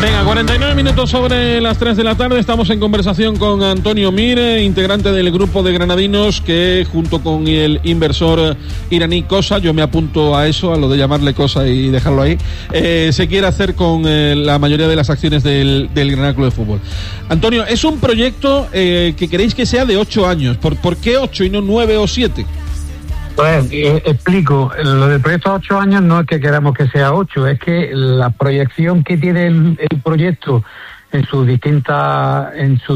Venga, 49 minutos sobre las 3 de la tarde. Estamos en conversación con Antonio Mir, integrante del grupo de granadinos que junto con el inversor iraní Cosa, yo me apunto a eso, a lo de llamarle Cosa y dejarlo ahí, se quiere hacer con la mayoría de las acciones del Granada Club de Fútbol. Antonio, es un proyecto que queréis que sea de 8 años. ¿Por qué 8 y no 9 o 7? Pues explico, lo del proyecto de 8 años no es que queramos que sea 8, es que la proyección que tiene el proyecto en sus distintas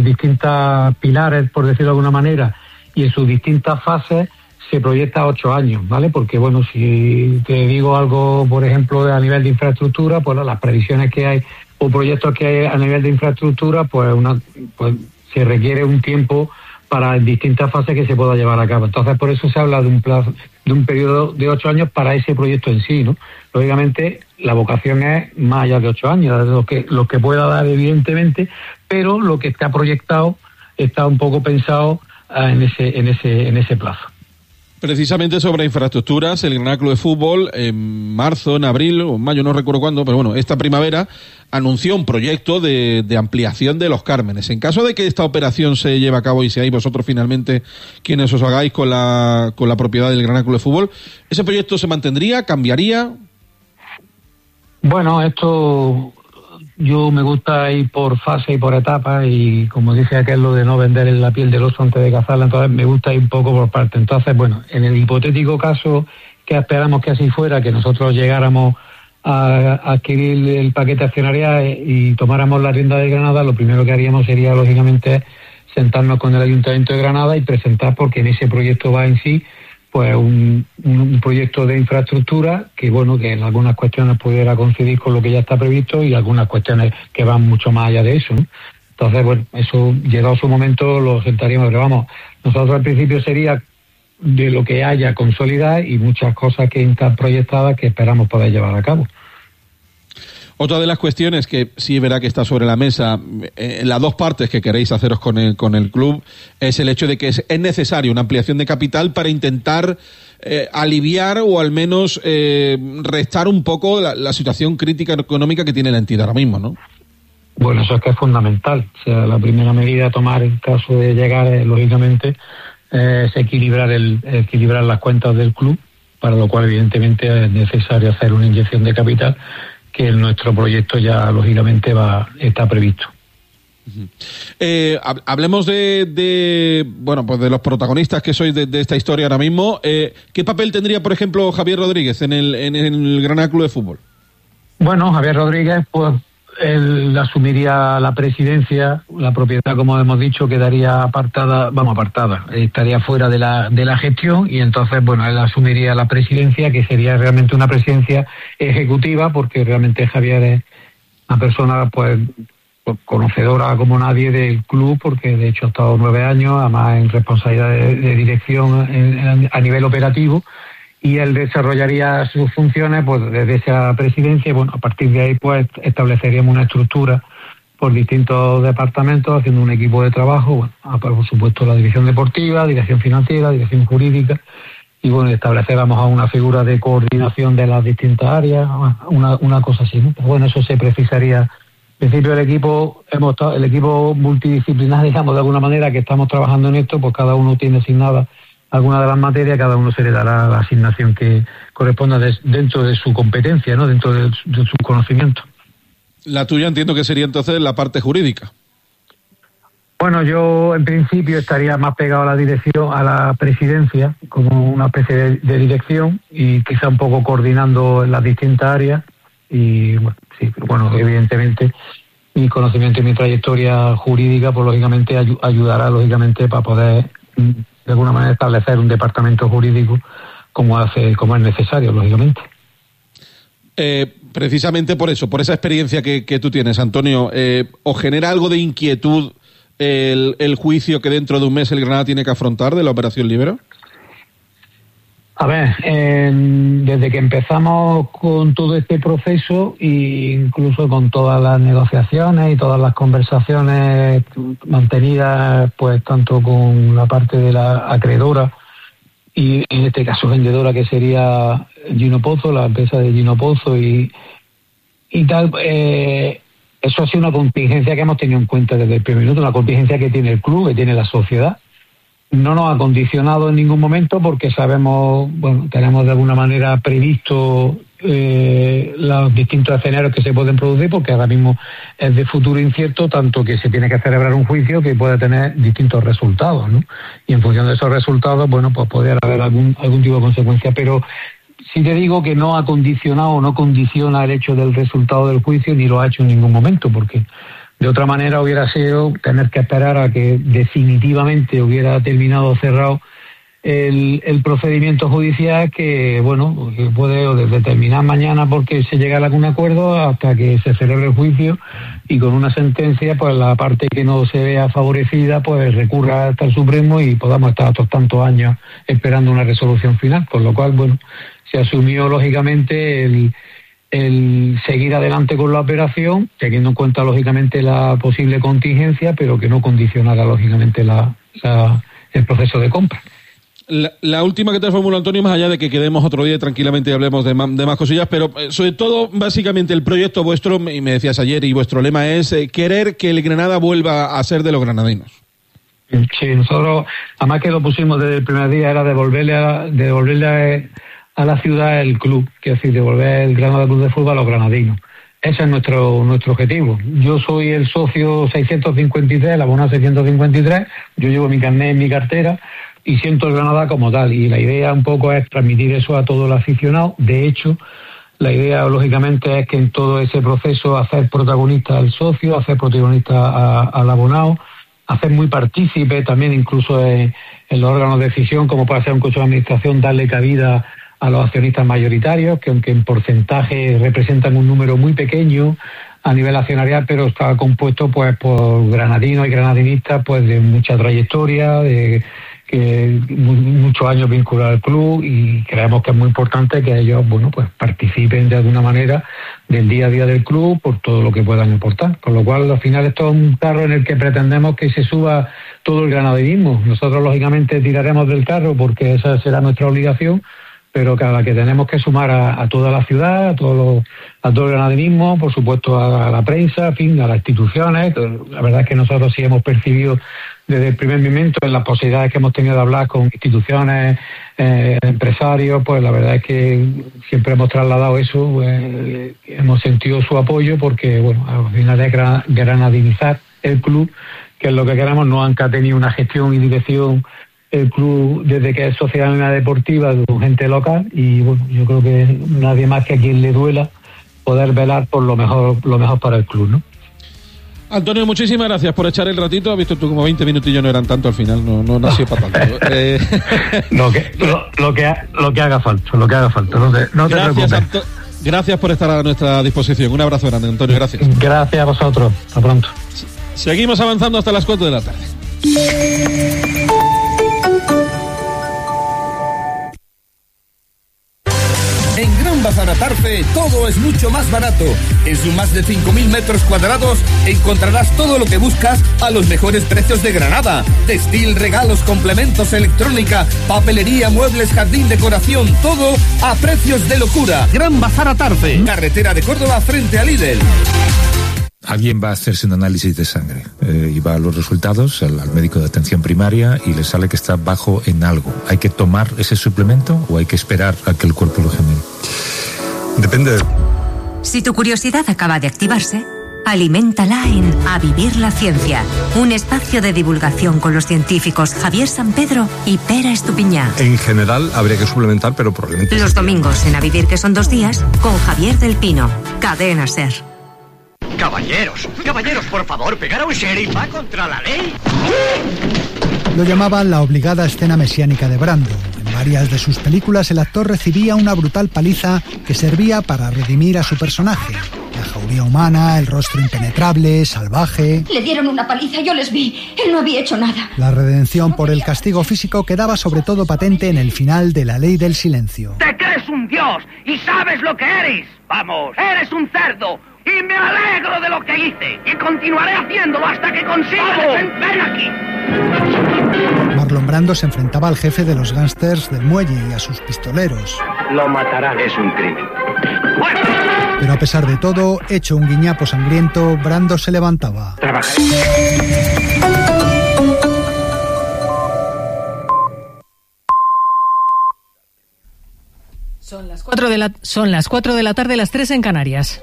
pilares, por decirlo de alguna manera, y en sus distintas fases, se proyecta a 8 años, ¿vale? Porque, bueno, si te digo algo, por ejemplo, a nivel de infraestructura, pues las previsiones que hay o proyectos que hay a nivel de infraestructura, pues se requiere un tiempo para distintas fases que se pueda llevar a cabo. Entonces, por eso se habla de un plazo, de un periodo de 8 años para ese proyecto en sí, ¿no? Lógicamente, la vocación es más allá de 8 años, lo que pueda dar, evidentemente, pero lo que está proyectado está un poco pensado en ese plazo. Precisamente sobre infraestructuras, el Granada Club de Fútbol en marzo, en abril o en mayo, no recuerdo cuándo, pero bueno, esta primavera anunció un proyecto de ampliación de Los Cármenes. En caso de que esta operación se lleve a cabo y seáis vosotros finalmente quienes os hagáis con la propiedad del Granada Club de Fútbol, ¿ese proyecto se mantendría, cambiaría? Bueno, esto yo me gusta ir por fase y por etapas y como dice aquel lo de no vender la piel del oso antes de cazarla, entonces me gusta ir un poco por parte. Entonces, bueno, en el hipotético caso que esperamos que así fuera, que nosotros llegáramos a adquirir el paquete accionarial y tomáramos la rienda de Granada, lo primero que haríamos sería, lógicamente, sentarnos con el Ayuntamiento de Granada y presentar, porque en ese proyecto va en sí, pues un proyecto de infraestructura que, bueno, que en algunas cuestiones pudiera coincidir con lo que ya está previsto y algunas cuestiones que van mucho más allá de eso, ¿no? Entonces, bueno, eso llegado su momento lo sentaríamos, pero vamos, nosotros al principio sería de lo que haya consolidar y muchas cosas que están proyectadas que esperamos poder llevar a cabo. Otra de las cuestiones que sí verá que está sobre la mesa, en las dos partes que queréis haceros con el club, es el hecho de que es necesario una ampliación de capital para intentar aliviar o al menos restar un poco la situación crítica económica que tiene la entidad ahora mismo, ¿no? Bueno, eso es que es fundamental. O sea, la primera medida a tomar en caso de llegar, lógicamente, es equilibrar las cuentas del club, para lo cual evidentemente es necesario hacer una inyección de capital que en nuestro proyecto ya lógicamente está previsto. Hablemos de los protagonistas que sois de esta historia ahora mismo. ¿Qué papel tendría, por ejemplo, Javier Rodríguez en el Granada Club de Fútbol? Bueno, Javier Rodríguez, pues él asumiría la presidencia, la propiedad, como hemos dicho, quedaría apartada, estaría fuera de la gestión y entonces, bueno, él asumiría la presidencia, que sería realmente una presidencia ejecutiva, porque realmente Javier es una persona, pues conocedora como nadie del club, porque de hecho ha estado 9 años, además en responsabilidad de dirección a nivel operativo, y él desarrollaría sus funciones pues desde esa presidencia y bueno, a partir de ahí pues estableceríamos una estructura por distintos departamentos, haciendo un equipo de trabajo, bueno, por supuesto la dirección deportiva, dirección financiera, dirección jurídica, y bueno, establecéramos a una figura de coordinación de las distintas áreas, una cosa así, ¿no? Pero bueno, eso se precisaría. En principio el equipo multidisciplinar, digamos, de alguna manera, que estamos trabajando en esto, pues cada uno tiene asignada alguna de las materias, cada uno se le dará la asignación que corresponda dentro de su competencia, ¿no? Dentro de su conocimiento. La tuya entiendo que sería entonces la parte jurídica. Bueno, yo en principio estaría más pegado a la dirección, a la presidencia, como una especie de dirección y quizá un poco coordinando las distintas áreas. Y bueno, sí, pero bueno, evidentemente mi conocimiento y mi trayectoria jurídica, pues lógicamente ayudará lógicamente para poder de alguna manera establecer un departamento jurídico como es necesario, lógicamente. Precisamente por eso, por esa experiencia que tú tienes, Antonio, ¿os genera algo de inquietud el juicio que dentro de un mes el Granada tiene que afrontar de la Operación Libero? A ver, desde que empezamos con todo este proceso e incluso con todas las negociaciones y todas las conversaciones mantenidas, pues tanto con la parte de la acreedora y en este caso vendedora, que sería Gino Pozo, la empresa de Gino Pozo y tal, Eso ha sido una contingencia que hemos tenido en cuenta desde el primer minuto, una contingencia que tiene el club, que tiene la sociedad. No nos ha condicionado en ningún momento porque sabemos, tenemos de alguna manera previsto los distintos escenarios que se pueden producir, porque ahora mismo es de futuro incierto, tanto que se tiene que celebrar un juicio que puede tener distintos resultados, ¿no? Y en función de esos resultados, pues podría haber algún tipo de consecuencia, pero sí te digo que no ha condicionado o no condiciona el hecho del resultado del juicio, ni lo ha hecho en ningún momento, porque de otra manera hubiera sido tener que esperar a que definitivamente hubiera terminado cerrado el procedimiento judicial, que puede determinar mañana porque se llega a algún acuerdo hasta que se celebre el juicio, y con una sentencia pues la parte que no se vea favorecida pues recurra hasta el Supremo y podamos estar otros tantos años esperando una resolución final, con lo cual se asumió lógicamente el seguir adelante con la operación, teniendo en cuenta lógicamente la posible contingencia, pero que no condicionara lógicamente el proceso de compra. La última que te formulo, Antonio, más allá de que quedemos otro día tranquilamente y hablemos de más cosillas, pero sobre todo, básicamente, el proyecto vuestro, y me decías ayer, y vuestro lema es querer que el Granada vuelva a ser de los granadinos. Sí, nosotros, además que lo pusimos desde el primer día, era devolverle a la ciudad el club, que es decir, devolver el Granada Club de Fútbol a los granadinos. Ese es nuestro objetivo. Yo soy el socio 653, el abonado 653, yo llevo mi carnet en mi cartera y siento el Granada como tal, y la idea un poco es transmitir eso a todo el aficionado. De hecho, la idea lógicamente es que en todo ese proceso hacer protagonista al socio, hacer protagonista al abonado, hacer muy partícipe también incluso en los órganos de decisión, como puede ser un consejo de administración, darle cabida a los accionistas mayoritarios, que aunque en porcentaje representan un número muy pequeño a nivel accionarial, pero está compuesto pues por granadinos y granadinistas pues de mucha trayectoria, de que muchos años vinculados al club, y creemos que es muy importante que ellos pues participen de alguna manera del día a día del club por todo lo que puedan aportar, con lo cual al final esto es un carro en el que pretendemos que se suba todo el granadinismo. Nosotros lógicamente tiraremos del carro porque esa será nuestra obligación, pero que a la que tenemos que sumar a toda la ciudad, a todo el granadinismo, por supuesto a la prensa, en fin, a las instituciones. La verdad es que nosotros sí hemos percibido desde el primer momento en las posibilidades que hemos tenido de hablar con instituciones, empresarios, pues la verdad es que siempre hemos trasladado eso, hemos sentido su apoyo porque, al final es granadinizar el club, que es lo que queremos. No han tenido una gestión y dirección el club desde que es sociedad anónima deportiva de gente local, y yo creo que nadie más que a quien le duela poder velar por lo mejor para el club, ¿no? Antonio, muchísimas gracias por echar el ratito. Has visto tú como 20 minutillos no eran tanto al final, no nació para tanto. Lo que haga falta, no te preocupes. Gracias por estar a nuestra disposición. Un abrazo grande, Antonio, gracias. Gracias a vosotros, hasta pronto. Seguimos avanzando hasta las 4 de la tarde. En Gran Bazar Atarfe todo es mucho más barato. En sus más de 5.000 metros cuadrados encontrarás todo lo que buscas a los mejores precios de Granada. Textil, regalos, complementos, electrónica, papelería, muebles, jardín, decoración, todo a precios de locura. Gran Bazar Atarfe, carretera de Córdoba frente a Lidl. Alguien va a hacerse un análisis de sangre y va a los resultados al médico de atención primaria y le sale que está bajo en algo. ¿Hay que tomar ese suplemento o hay que esperar a que el cuerpo lo genere? Depende. Si tu curiosidad acaba de activarse, aliméntala en A Vivir la Ciencia, un espacio de divulgación con los científicos Javier Sampedro y Pera Estupiñán. En general habría que suplementar, pero probablemente... Los domingos en A Vivir, que son 2 días, con Javier del Pino, Cadena SER. Caballeros, por favor, pegar a un sheriff va contra la ley. Lo llamaban la obligada escena mesiánica de Brando. En varias de sus películas el actor recibía una brutal paliza que servía para redimir a su personaje. La jauría humana, el rostro impenetrable, salvaje... Le dieron una paliza, yo les vi. Él no había hecho nada. La redención por el castigo físico quedaba sobre todo patente en el final de La Ley del Silencio. Te crees un dios y sabes lo que eres. Vamos, eres un cerdo. Y me alegro de lo que hice. Y continuaré haciéndolo hasta que consiga ven aquí. Marlon Brando se enfrentaba al jefe de los gángsters del muelle y a sus pistoleros. Lo matarán. Es un crimen. Pero a pesar de todo, hecho un guiñapo sangriento, Brando se levantaba. Son las 4 de la tarde, las 3 en Canarias.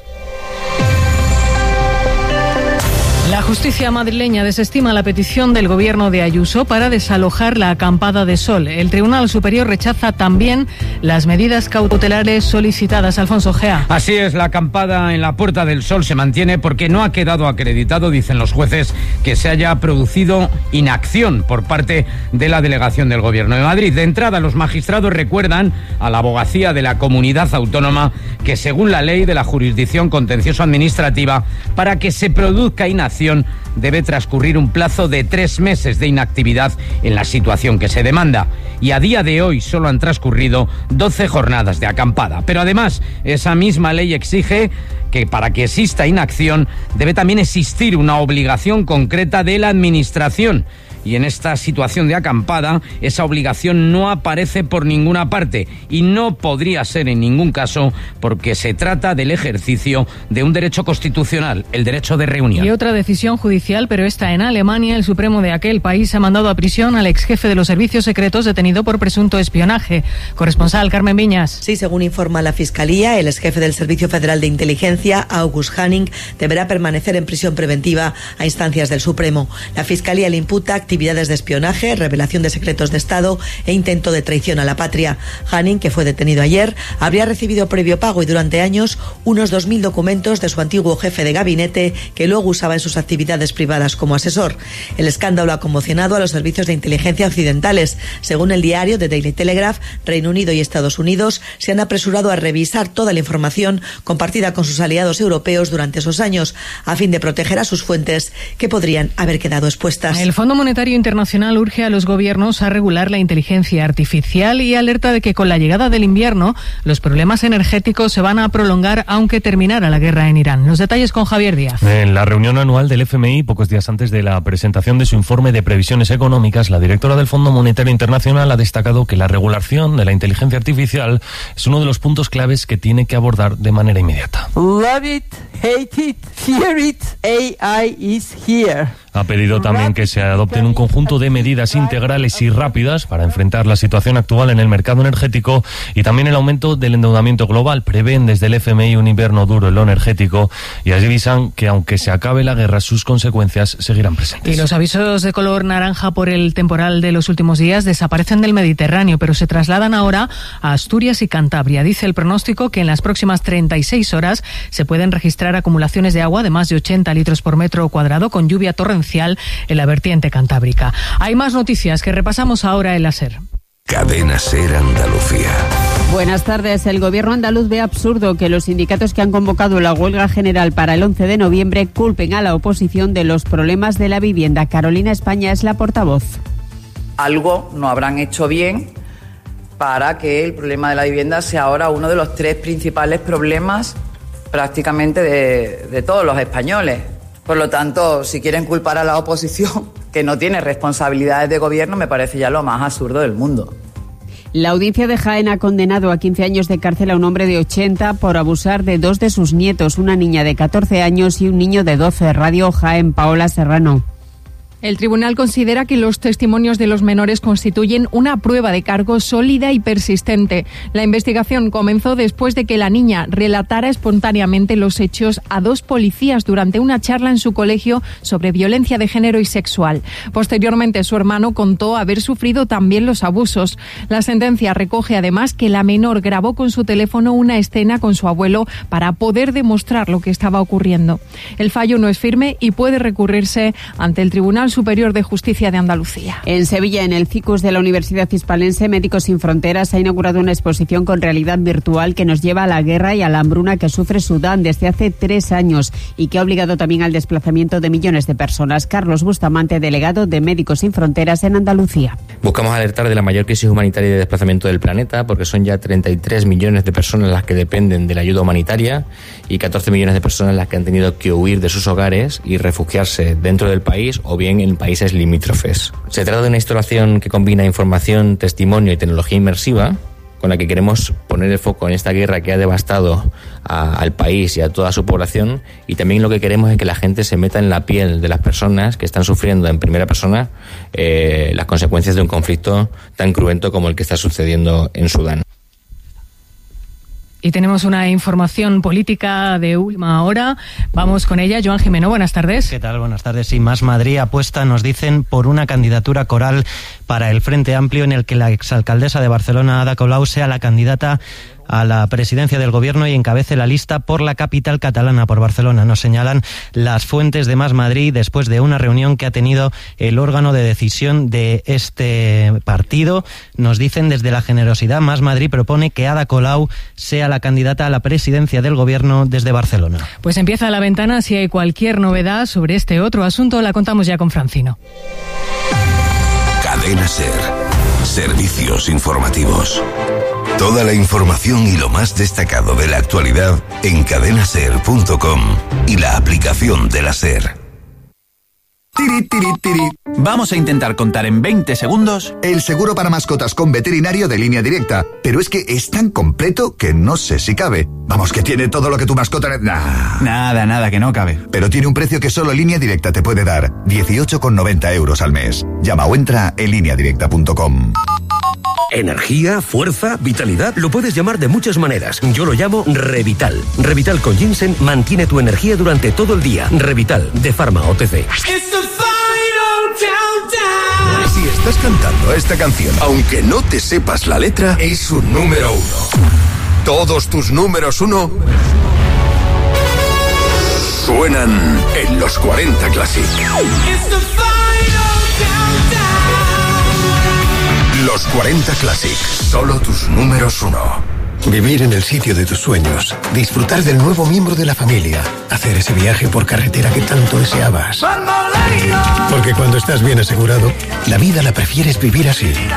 La justicia madrileña desestima la petición del gobierno de Ayuso para desalojar la acampada de Sol. El Tribunal Superior rechaza también las medidas cautelares solicitadas. Alfonso Gea. Así es, la acampada en la Puerta del Sol se mantiene porque no ha quedado acreditado, dicen los jueces, que se haya producido inacción por parte de la delegación del gobierno de Madrid. De entrada, los magistrados recuerdan a la abogacía de la comunidad autónoma que, según la ley de la jurisdicción contencioso-administrativa, para que se produzca inacción debe transcurrir un plazo de 3 meses de inactividad en la situación que se demanda. Y a día de hoy solo han transcurrido 12 jornadas de acampada. Pero además, esa misma ley exige que para que exista inacción debe también existir una obligación concreta de la administración. Y en esta situación de acampada, esa obligación no aparece por ninguna parte y no podría ser en ningún caso porque se trata del ejercicio de un derecho constitucional, el derecho de reunión. Y otra decisión judicial, pero esta en Alemania. El Supremo de aquel país ha mandado a prisión al exjefe de los servicios secretos detenido por presunto espionaje. Corresponsal Carmen Viñas. Sí, según informa la Fiscalía, el exjefe del Servicio Federal de Inteligencia, August Hanning, deberá permanecer en prisión preventiva a instancias del Supremo. La Fiscalía le imputa actividades de espionaje, revelación de secretos de Estado e intento de traición a la patria. Hanning, que fue detenido ayer, habría recibido previo pago y durante años unos 2.000 documentos de su antiguo jefe de gabinete que luego usaba en sus actividades privadas como asesor. El escándalo ha conmocionado a los servicios de inteligencia occidentales. Según el diario The Daily Telegraph, Reino Unido y Estados Unidos se han apresurado a revisar toda la información compartida con sus aliados europeos durante esos años, a fin de proteger a sus fuentes que podrían haber quedado expuestas. El Fondo Monetario Internacional urge a los gobiernos a regular la inteligencia artificial y alerta de que con la llegada del invierno los problemas energéticos se van a prolongar aunque terminara la guerra en Irán. Los detalles con Javier Díaz. En la reunión anual del FMI, pocos días antes de la presentación de su informe de previsiones económicas, la directora del Fondo Monetario Internacional ha destacado que la regulación de la inteligencia artificial es uno de los puntos claves que tiene que abordar de manera inmediata. Love it, hate it, fear it, AI is here. Ha pedido también que se adopten un conjunto de medidas integrales y rápidas para enfrentar la situación actual en el mercado energético y también el aumento del endeudamiento global. Prevén desde el FMI un invierno duro en lo energético y avisan que aunque se acabe la guerra, sus consecuencias seguirán presentes. Y los avisos de color naranja por el temporal de los últimos días desaparecen del Mediterráneo, pero se trasladan ahora a Asturias y Cantabria. Dice el pronóstico que en las próximas 36 horas se pueden registrar acumulaciones de agua de más de 80 litros por metro cuadrado con lluvia torrencial en la vertiente cantábrica. Hay más noticias que repasamos ahora en la SER. Cadena SER Andalucía. Buenas tardes. El gobierno andaluz ve absurdo que los sindicatos que han convocado la huelga general para el 11 de noviembre culpen a la oposición de los problemas de la vivienda. Carolina España es la portavoz. Algo no habrán hecho bien para que el problema de la vivienda sea ahora uno de los 3 principales problemas prácticamente de todos los españoles. Por lo tanto, si quieren culpar a la oposición, que no tiene responsabilidades de gobierno, me parece ya lo más absurdo del mundo. La audiencia de Jaén ha condenado a 15 años de cárcel a un hombre de 80 por abusar de 2 de sus nietos, una niña de 14 años y un niño de 12. Radio Jaén, Paola Serrano. El tribunal considera que los testimonios de los menores constituyen una prueba de cargo sólida y persistente. La investigación comenzó después de que la niña relatara espontáneamente los hechos a 2 policías durante una charla en su colegio sobre violencia de género y sexual. Posteriormente, su hermano contó haber sufrido también los abusos. La sentencia recoge además que la menor grabó con su teléfono una escena con su abuelo para poder demostrar lo que estaba ocurriendo. El fallo no es firme y puede recurrirse ante el Tribunal Superior de Justicia de Andalucía. En Sevilla, en el CICUS de la Universidad Hispalense, Médicos Sin Fronteras ha inaugurado una exposición con realidad virtual que nos lleva a la guerra y a la hambruna que sufre Sudán desde hace 3 años y que ha obligado también al desplazamiento de millones de personas. Carlos Bustamante, delegado de Médicos Sin Fronteras en Andalucía. Buscamos alertar de la mayor crisis humanitaria y de desplazamiento del planeta, porque son ya 33 millones de personas las que dependen de la ayuda humanitaria y 14 millones de personas las que han tenido que huir de sus hogares y refugiarse dentro del país o bien en países limítrofes. Se trata de una instalación que combina información, testimonio y tecnología inmersiva con la que queremos poner el foco en esta guerra que ha devastado al país y a toda su población, y también lo que queremos es que la gente se meta en la piel de las personas que están sufriendo en primera persona las consecuencias de un conflicto tan cruento como el que está sucediendo en Sudán. Y tenemos una información política de última hora. Vamos con ella. Joan Jimeno, buenas tardes. ¿Qué tal? Buenas tardes. Sí, Más Madrid apuesta, nos dicen, por una candidatura coral para el Frente Amplio, en el que la exalcaldesa de Barcelona, Ada Colau, sea la candidata a la presidencia del gobierno y encabece la lista por la capital catalana, por Barcelona. Nos señalan las fuentes de Más Madrid después de una reunión que ha tenido el órgano de decisión de este partido. Nos dicen desde la generosidad, Más Madrid propone que Ada Colau sea la candidata a la presidencia del gobierno desde Barcelona. Pues empieza la ventana. Si hay cualquier novedad sobre este otro asunto, la contamos ya con Francino. Cadena SER. Servicios informativos. Toda la información y lo más destacado de la actualidad en cadenaser.com y la aplicación de la SER. Tiri, tiri, tiri. Vamos a intentar contar en 20 segundos el seguro para mascotas con veterinario de Línea Directa. Pero es que es tan completo que no sé si cabe. Vamos, que tiene todo lo que tu mascota... Nada, que no cabe. Pero tiene un precio que solo Línea Directa te puede dar. 18,90 € al mes. Llama o entra en lineadirecta.com. Energía, fuerza, vitalidad, lo puedes llamar de muchas maneras. Yo lo llamo Revital. Revital con ginseng mantiene tu energía durante todo el día. Revital, de Pharma OTC. Si estás cantando esta canción, aunque no te sepas la letra, es un número 1. Todos tus números 1 suenan en los 40 Classic. Los 40 Classic, solo tus números 1. Vivir en el sitio de tus sueños, disfrutar del nuevo miembro de la familia, hacer ese viaje por carretera que tanto deseabas. Porque cuando estás bien asegurado, la vida la prefieres vivir así.